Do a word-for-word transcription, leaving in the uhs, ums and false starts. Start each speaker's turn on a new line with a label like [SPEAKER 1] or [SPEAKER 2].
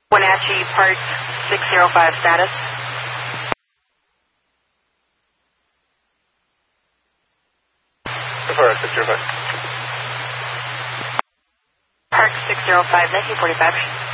[SPEAKER 1] Wenatchee Park six zero five status.
[SPEAKER 2] Park six zero five.
[SPEAKER 1] Park six zero five, nineteen forty-five.